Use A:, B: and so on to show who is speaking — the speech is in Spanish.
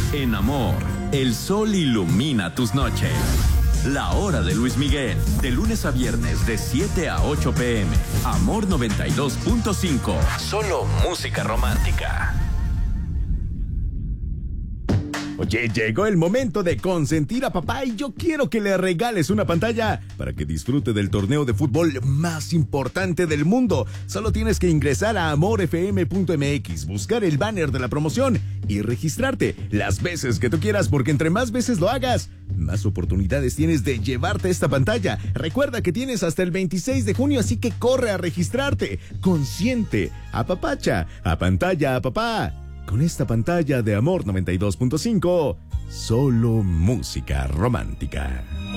A: En Amor, el sol ilumina tus noches. La hora de Luis Miguel, de lunes a viernes de 7 a 8 p.m. Amor 92.5. Solo música romántica.
B: Oye, llegó el momento de consentir a papá y yo quiero que le regales una pantalla para que disfrute del torneo de fútbol más importante del mundo. Solo tienes que ingresar a amorfm.mx, buscar el banner de la promoción y registrarte las veces que tú quieras, porque entre más veces lo hagas, más oportunidades tienes de llevarte esta pantalla. Recuerda que tienes hasta el 26 de junio, así que corre a registrarte. Consiente, apapacha, apantalla a papá. Con esta pantalla de Amor 92.5, solo música romántica.